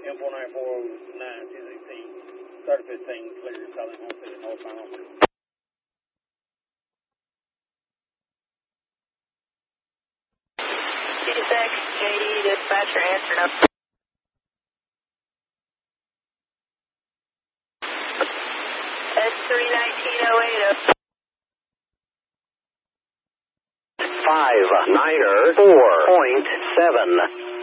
M49409, 3015, clear, Southern Home City, North Final. T6, JD, dispatcher answered up. S31908 up. 59er 4.7.